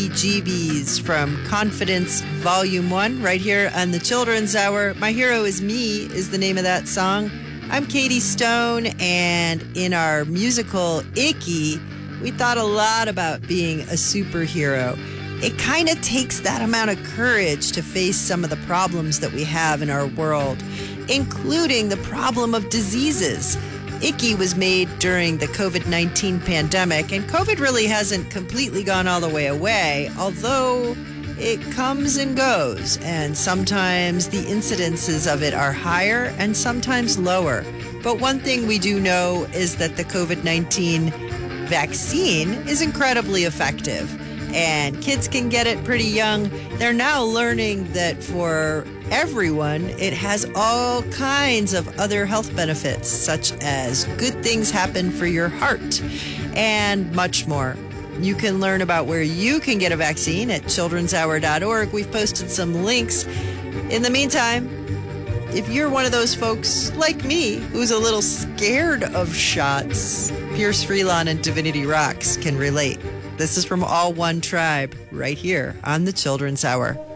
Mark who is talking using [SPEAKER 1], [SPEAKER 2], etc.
[SPEAKER 1] heebie-jeebies from Confidence Volume 1 right here on the Children's Hour. My Hero Is Me is the name of that song. I'm Katie Stone, and in our musical Icky, we thought a lot about being a superhero. It kind of takes that amount of courage to face some of the problems that we have in our world, including the problem of diseases. Icky was made during the COVID-19 pandemic, and COVID really hasn't completely gone all the way away, although it comes and goes, and sometimes the incidences of it are higher and sometimes lower. But one thing we do know is that the COVID-19 vaccine is incredibly effective, and kids can get it pretty young. They're now learning that for everyone, it has all kinds of other health benefits, such as good things happen for your heart and much more. You can learn about where you can get a vaccine at childrenshour.org. We've posted some links. In the meantime, if you're one of those folks like me who's a little scared of shots, Pierce Freelon and Divinity Rocks can relate. This is from All One Tribe right here on the Children's Hour.